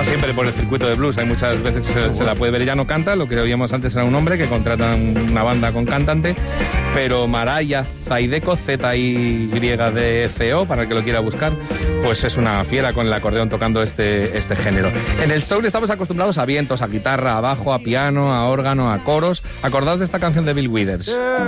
siempre por el circuito de blues. Hay muchas veces se la puede ver. Ella no canta, lo que oíamos antes era un hombre que contratan una banda con cantante, pero Maraya Zaideco, Z-I-Y-D-C-O, para el que lo quiera buscar, pues es una fiera con el acordeón tocando este género. En el soul estamos acostumbrados a vientos, a guitarra, a bajo, a piano, a órgano, a coros. Acordaos de esta canción de Bill Withers.